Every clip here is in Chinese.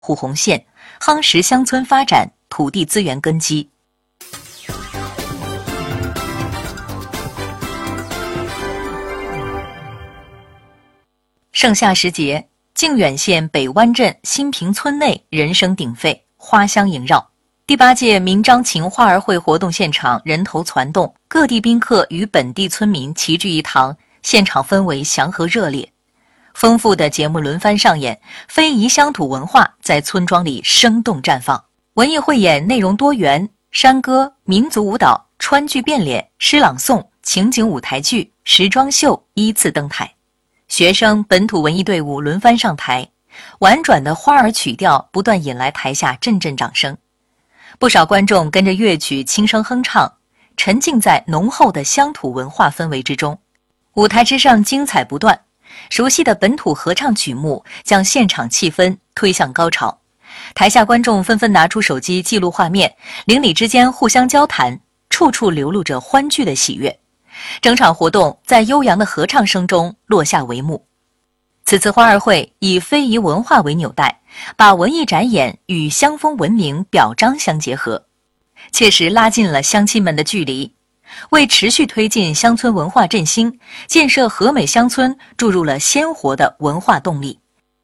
护红线，夯实乡村发展土地资源根基。盛夏时节，靖远县北湾镇新平村内人声鼎沸，花香萦绕。第8届明章情花儿会活动现场人头攒动，各地宾客与本地村民齐聚一堂，现场氛围祥和热烈。丰富的节目轮番上演，非遗乡土文化在村庄里生动绽放。文艺汇演内容多元，山歌、民族舞蹈、川剧变脸、诗朗诵、情景舞台剧、时装秀依次登台。学生、本土文艺队伍轮番上台，婉转的花儿曲调不断引来台下阵阵掌声。不少观众跟着乐曲轻声哼唱，沉浸在浓厚的乡土文化氛围之中。舞台之上精彩不断，熟悉的本土合唱曲目将现场气氛推向高潮。台下观众纷纷拿出手机记录画面，邻里之间互相交谈，处处流露着欢聚的喜悦。整场活动在悠扬的合唱声中落下帷幕。此次花儿会以非遗文化为纽带，把文艺展演与乡风文明表彰相结合，切实拉近了乡亲们的距离，为持续推进乡村文化振兴、建设和美乡村注入了鲜活的文化动力。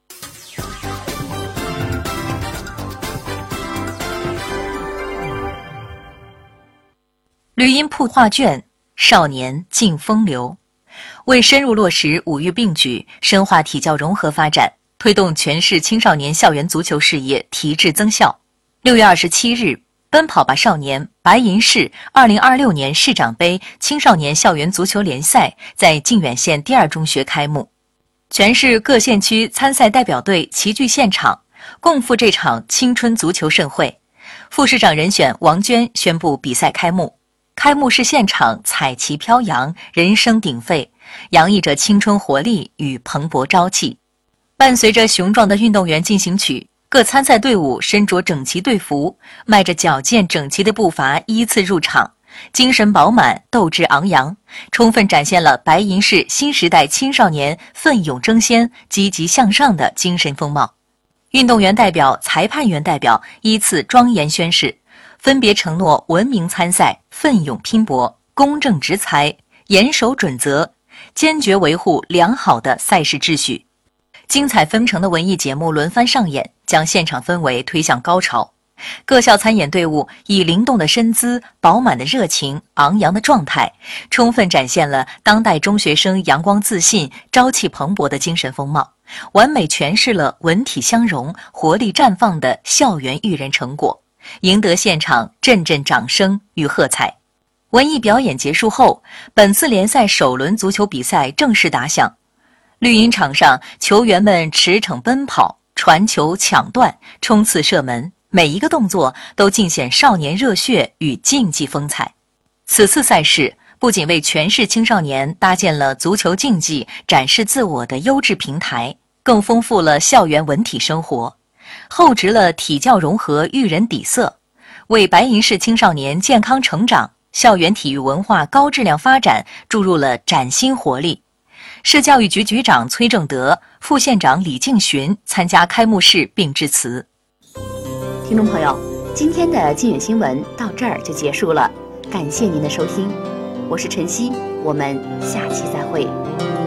绿荫铺画卷，少年尽风流。为深入落实五育并举，深化体教融合发展，推动全市青少年校园足球事业提质增效，6月27日，奔跑吧少年白银市2026年市长杯青少年校园足球联赛在靖远县第2中学开幕。全市各县区参赛代表队齐聚现场，共赴这场青春足球盛会。副市长人选王娟宣布比赛开幕。开幕式现场彩旗飘扬，人声鼎沸，洋溢着青春活力与蓬勃朝气。伴随着雄壮的运动员进行曲，各参赛队伍身着整齐队服，迈着矫健整齐的步伐依次入场，精神饱满，斗志昂扬，充分展现了白银市新时代青少年奋勇争先、积极向上的精神风貌。运动员代表、裁判员代表依次庄严宣誓，分别承诺文明参赛、奋勇拼搏、公正执裁、严守准则，坚决维护良好的赛事秩序。精彩纷呈的文艺节目轮番上演，将现场氛围推向高潮。各校参演队伍以灵动的身姿、饱满的热情、昂扬的状态，充分展现了当代中学生阳光自信、朝气蓬勃的精神风貌，完美诠释了文体相融、活力绽放的校园育人成果，赢得现场阵阵掌声与喝彩。文艺表演结束后，本次联赛首轮足球比赛正式打响。绿茵场上，球员们驰骋奔跑、传球抢断、冲刺射门，每一个动作都尽显少年热血与竞技风采。此次赛事不仅为全市青少年搭建了足球竞技展示自我的优质平台，更丰富了校园文体生活，厚植了体教融合育人底色，为白银市青少年健康成长、校园体育文化高质量发展注入了崭新活力。市教育局局长崔正德、副县长李敬寻参加开幕式并致辞。 听众朋友，今天的靖远新闻到这儿就结束了，感谢您的收听，我是晨曦，我们下期再会。